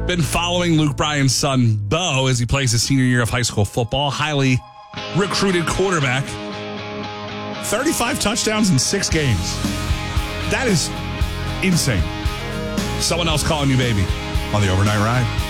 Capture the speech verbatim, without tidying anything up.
Been following Luke Bryan's son, Bo, as he plays his senior year of high school football. Highly recruited quarterback. thirty-five touchdowns in six games. That is insane. Someone else calling you baby on the Overnight Ride.